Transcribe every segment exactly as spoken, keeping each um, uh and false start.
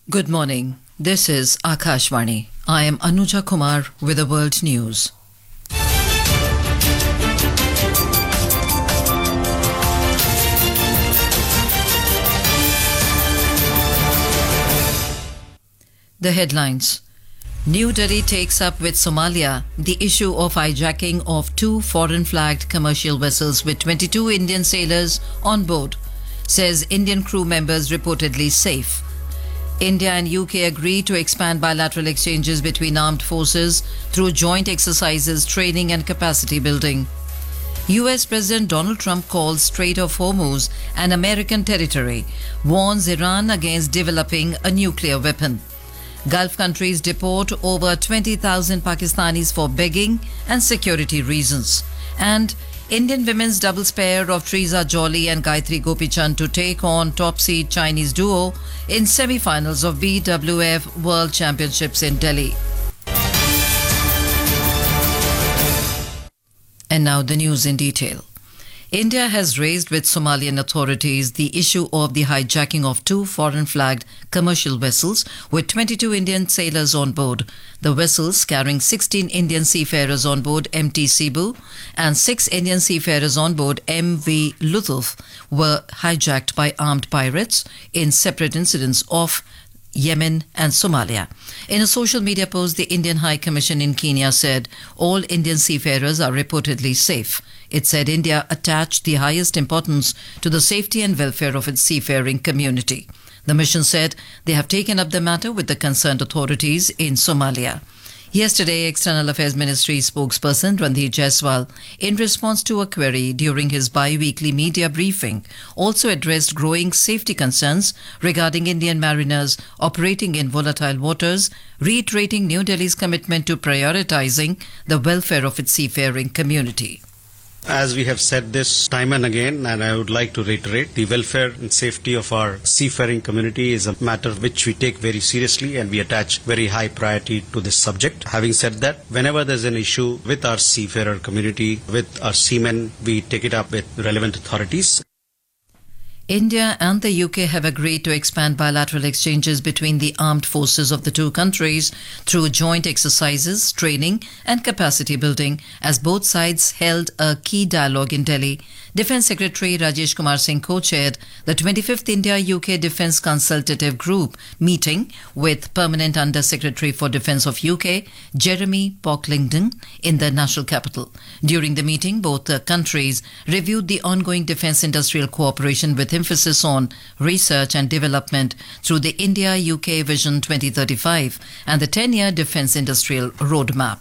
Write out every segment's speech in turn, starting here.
Good morning. This is Akashvani. I am Anuja Kumar with the world news. The headlines. New Delhi takes up with Somalia the issue of hijacking of two foreign-flagged commercial vessels with twenty-two Indian sailors on board, says Indian crew members reportedly safe. India and U K agree to expand bilateral exchanges between armed forces through joint exercises, training and capacity building. U S President Donald Trump calls Strait of Hormuz an American territory, warns Iran against developing a nuclear weapon. Gulf countries deport over twenty thousand Pakistanis for begging and security reasons. And Indian women's doubles pair of Triza Jolly and Gayatri Gopichand to take on top seed Chinese duo in semi-finals of B W F World Championships in Delhi. And now the news in detail. India has raised with Somalian authorities the issue of the hijacking of two foreign-flagged commercial vessels with twenty-two Indian sailors on board. The vessels carrying sixteen Indian seafarers on board M T Cebu and six Indian seafarers on board M V Lutuf were hijacked by armed pirates in separate incidents off Yemen and Somalia. In a social media post, the Indian High Commission in Kenya said all Indian seafarers are reportedly safe. It said India attached the highest importance to the safety and welfare of its seafaring community. The mission said they have taken up the matter with the concerned authorities in Somalia. Yesterday, External Affairs Ministry spokesperson Randhir Jaiswal, in response to a query during his bi-weekly media briefing, also addressed growing safety concerns regarding Indian mariners operating in volatile waters, reiterating New Delhi's commitment to prioritizing the welfare of its seafaring community. As we have said this time and again, and I would like to reiterate, the welfare and safety of our seafaring community is a matter which we take very seriously and we attach very high priority to this subject. Having said that, whenever there's an issue with our seafarer community, with our seamen, we take it up with relevant authorities. India and the U K have agreed to expand bilateral exchanges between the armed forces of the two countries through joint exercises, training and capacity building as both sides held a key dialogue in Delhi. Defence Secretary Rajesh Kumar Singh co-chaired the twenty-fifth India-U K Defence Consultative Group meeting with Permanent Under-Secretary for Defence of U K, Jeremy Pocklington, in the national capital. During the meeting, both the countries reviewed the ongoing defence industrial cooperation with emphasis on research and development through the India-U K Vision twenty thirty-five and the ten-year Defence Industrial Roadmap.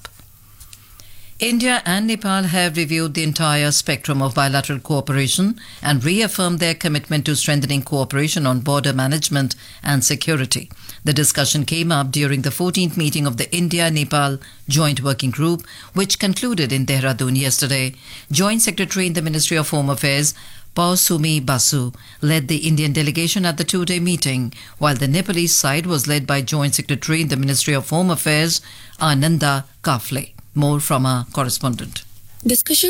India and Nepal have reviewed the entire spectrum of bilateral cooperation and reaffirmed their commitment to strengthening cooperation on border management and security. The discussion came up during the fourteenth meeting of the India-Nepal Joint Working Group, which concluded in Dehradun yesterday. Joint Secretary in the Ministry of Home Affairs, Pausumi Basu, led the Indian delegation at the two-day meeting, while the Nepalese side was led by Joint Secretary in the Ministry of Home Affairs, Ananda Kafle. More from our correspondent. Discussion